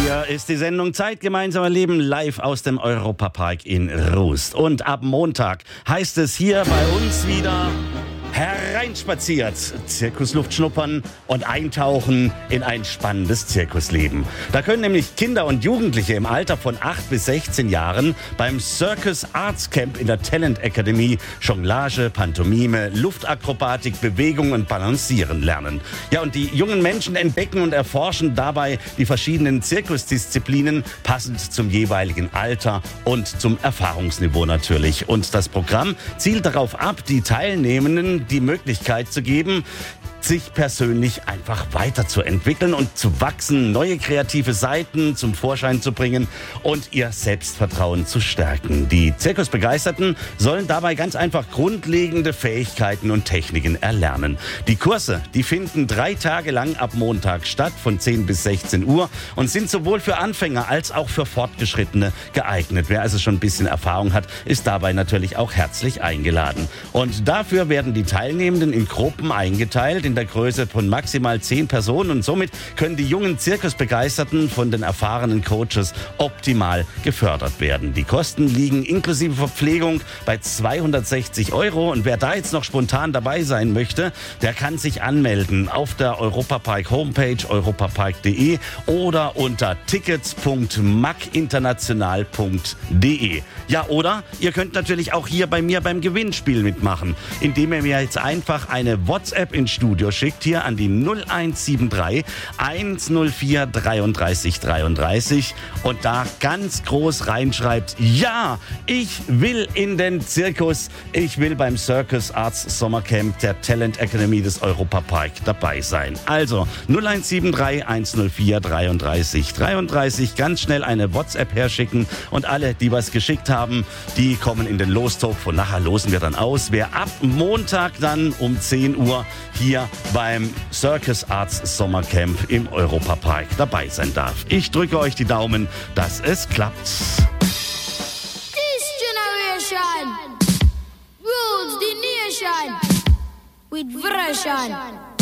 Hier ist die Sendung Zeit gemeinsam erleben, live aus dem Europapark in Rust. Und ab Montag heißt es hier bei uns wieder hereinspaziert, Zirkusluft schnuppern und eintauchen in ein spannendes Zirkusleben. Da können nämlich Kinder und Jugendliche im Alter von 8 bis 16 Jahren beim Circus Arts Camp in der Talent Academy Jonglage, Pantomime, Luftakrobatik, Bewegung und Balancieren lernen. Ja, und die jungen Menschen entdecken und erforschen dabei die verschiedenen Zirkusdisziplinen, passend zum jeweiligen Alter und zum Erfahrungsniveau natürlich. Und das Programm zielt darauf ab, die Teilnehmenden die Möglichkeit zu geben, sich persönlich einfach weiterzuentwickeln und zu wachsen, neue kreative Seiten zum Vorschein zu bringen und ihr Selbstvertrauen zu stärken. Die Zirkusbegeisterten sollen dabei ganz einfach grundlegende Fähigkeiten und Techniken erlernen. Die Kurse, die finden 3 Tage lang ab Montag statt, von 10 bis 16 Uhr und sind sowohl für Anfänger als auch für Fortgeschrittene geeignet. Wer also schon ein bisschen Erfahrung hat, ist dabei natürlich auch herzlich eingeladen. Und dafür werden die Teilnehmenden in Gruppen eingeteilt, in der Größe von maximal 10 Personen, und somit können die jungen Zirkusbegeisterten von den erfahrenen Coaches optimal gefördert werden. Die Kosten liegen inklusive Verpflegung bei 260 € und wer da jetzt noch spontan dabei sein möchte, der kann sich anmelden auf der Europapark Homepage europapark.de oder unter tickets.macinternational.de. Ja, oder ihr könnt natürlich auch hier bei mir beim Gewinnspiel mitmachen, indem ihr mir jetzt einfach eine WhatsApp ins Studio schickt, hier an die 0173 104 33 33 und da ganz groß reinschreibt: Ja, ich will in den Zirkus, ich will beim Circus Arts Sommercamp der Talent Academy des Europapark dabei sein. Also 0173 104 33 33, ganz schnell eine WhatsApp herschicken und alle, die was geschickt haben, die kommen in den Lostopf. Von nachher losen wir dann aus, wer ab Montag dann um 10 Uhr hier beim Circus Arts Sommercamp im Europapark dabei sein darf. Ich drücke euch die Daumen, dass es klappt. This generation rules the nation with version.